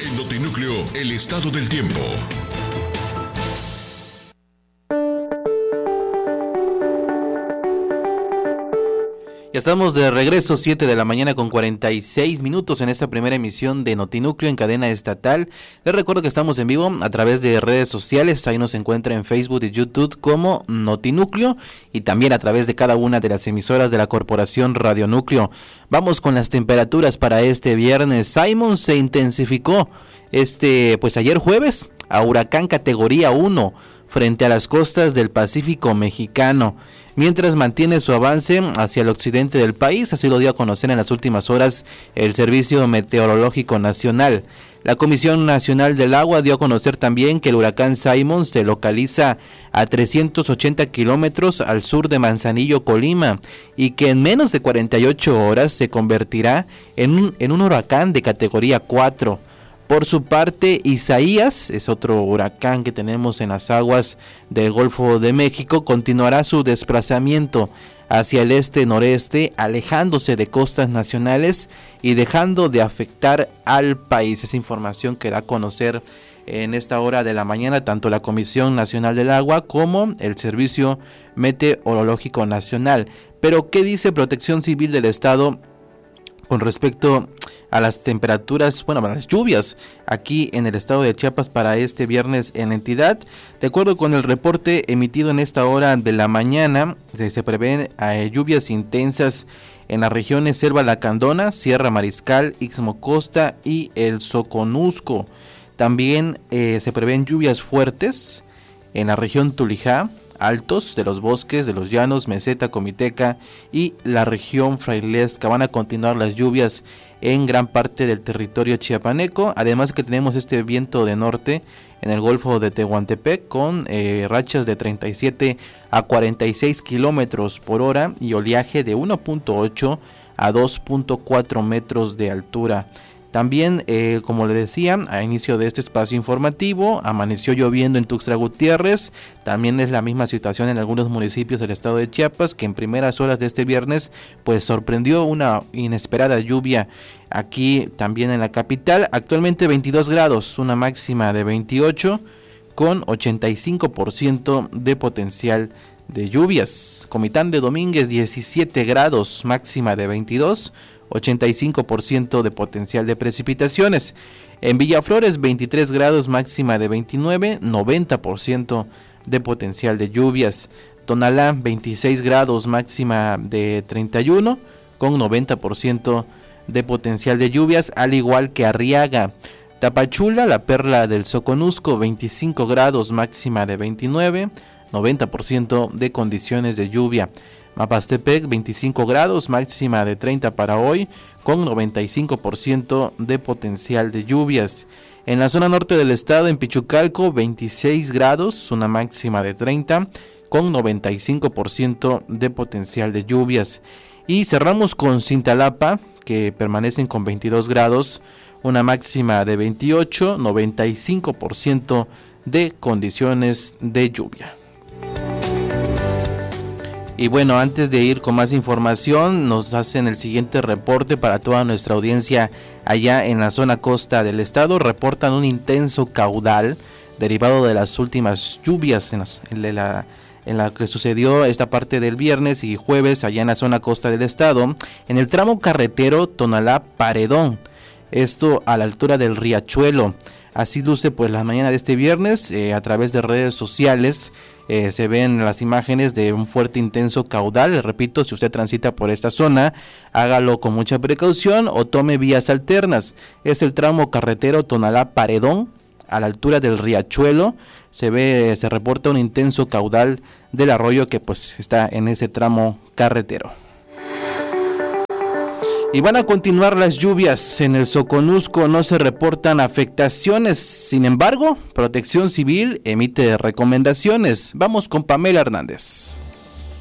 En Notinúcleo, el estado del tiempo. Ya estamos de regreso, 7 de la mañana con 46 minutos en esta primera emisión de Notinúcleo en cadena estatal. Les recuerdo que estamos en vivo a través de redes sociales, ahí nos encuentra en Facebook y YouTube como Notinúcleo y también a través de cada una de las emisoras de la Corporación Radio Núcleo. Vamos con las temperaturas para este viernes. Simon se intensificó ayer jueves a huracán categoría 1 frente a las costas del Pacífico mexicano, mientras mantiene su avance hacia el occidente del país. Así lo dio a conocer en las últimas horas el Servicio Meteorológico Nacional. La Comisión Nacional del Agua dio a conocer también que el huracán Simon se localiza a 380 kilómetros al sur de Manzanillo, Colima, y que en menos de 48 horas se convertirá en un huracán de categoría 4. Por su parte, Isaías, es otro huracán que tenemos en las aguas del Golfo de México, continuará su desplazamiento hacia el este-noreste, alejándose de costas nacionales y dejando de afectar al país. Esa información que da a conocer en esta hora de la mañana tanto la Comisión Nacional del Agua como el Servicio Meteorológico Nacional. Pero, ¿qué dice Protección Civil del Estado con respecto a las temperaturas, a las lluvias aquí en el estado de Chiapas para este viernes en la entidad? De acuerdo con el reporte emitido en esta hora de la mañana, se prevén lluvias intensas en las regiones Selva Lacandona, Sierra Mariscal, Istmo Costa y el Soconusco. También se prevén lluvias fuertes en la región Tulijá, Altos de los Bosques, de los Llanos, Meseta, Comiteca y la región Frailesca. Van a continuar las lluvias en gran parte del territorio chiapaneco, además que tenemos este viento de norte en el Golfo de Tehuantepec con rachas de 37 a 46 kilómetros por hora y oleaje de 1.8 a 2.4 metros de altura. También, como le decía, a inicio de este espacio informativo, amaneció lloviendo en Tuxtla Gutiérrez. También es la misma situación en algunos municipios del estado de Chiapas, que en primeras horas de este viernes pues sorprendió una inesperada lluvia aquí también en la capital. Actualmente 22 grados, una máxima de 28 con 85% de potencial de lluvias. Comitán de Domínguez 17 grados, máxima de 22, 85% de potencial de precipitaciones. En Villaflores 23 grados, máxima de 29, 90% de potencial de lluvias. Tonalá 26 grados, máxima de 31 con 90% de potencial de lluvias, al igual que Arriaga. Tapachula, la perla del Soconusco 25 grados, máxima de 29, 90% de condiciones de lluvia. Mapastepec 25 grados, máxima de 30 para hoy, con 95% de potencial de lluvias. En la zona norte del estado, en Pichucalco 26 grados, una máxima de 30, con 95% de potencial de lluvias. Y cerramos con Cintalapa, que permanecen con 22 grados, una máxima de 28, 95% de condiciones de lluvia. Y bueno, antes de ir con más información, nos hacen el siguiente reporte para toda nuestra audiencia allá en la zona costa del estado. Reportan un intenso caudal derivado de las últimas lluvias en la que sucedió esta parte del viernes y jueves allá en la zona costa del estado, en el tramo carretero Tonalá-Paredón, esto a la altura del Riachuelo. Así luce pues la mañana de este viernes. A través de redes sociales se ven las imágenes de un fuerte intenso caudal. Les repito, si usted transita por esta zona, hágalo con mucha precaución o tome vías alternas. Es el tramo carretero Tonalá-Paredón, a la altura del Riachuelo. Se reporta un intenso caudal del arroyo que pues está en ese tramo carretero. Y van a continuar las lluvias en el Soconusco, no se reportan afectaciones. Sin embargo, Protección Civil emite recomendaciones. Vamos con Pamela Hernández.